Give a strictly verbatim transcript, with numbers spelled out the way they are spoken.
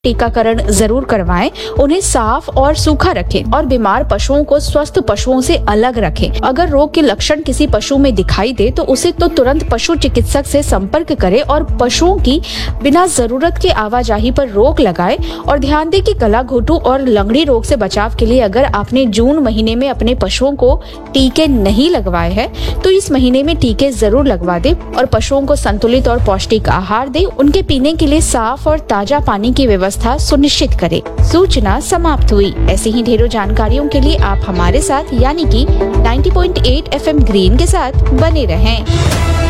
टीकाकरण जरूर करवाएं, उन्हें साफ और सूखा रखें और बीमार पशुओं को स्वस्थ पशुओं से अलग रखें। अगर रोग के लक्षण किसी पशु में दिखाई दे तो उसे तो तुरंत पशु चिकित्सक से संपर्क करें और पशुओं की बिना जरूरत के आवाजाही पर रोक लगाए। और ध्यान दें कि गला घोटू और लंगड़ी रोग से बचाव के लिए अगर आपने जून महीने में अपने पशुओं को टीके नहीं लगवाए हैं तो इस महीने में टीके जरूर लगवा दें और पशुओं को संतुलित और पौष्टिक आहार दें। उनके पीने के लिए साफ और ताजा पानी की व्यवस्था सुनिश्चित करें। सूचना समाप्त हुई। ऐसे ही ढेरों जानकारियों के लिए आप हमारे साथ यानी कि नब्बे पॉइंट आठ एफ एम ग्रीन के साथ बने रहें।